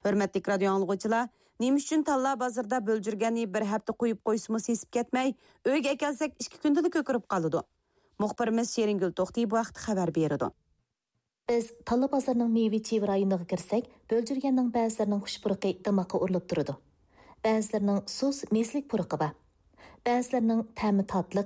Hürmetlik radio anlıqçılar, nima uchun talla bozorda böljürgəni bir hafta qoyub qoysumuz sesib ketmey, uyga kelsak 2 kunda ko'kirib qoladi. Muxbirimiz Sheringül To'xti bu vaqt xabar berdi. Biz Talla bozorining meyve-chevir rayoniga kirsak, böljürgənning ba'zilarining xushpuruqi dimoqqa urilib turadi. Ba'zilarining sus, meslik puruqi bor. Ba'zilarining ta'mi tatliq,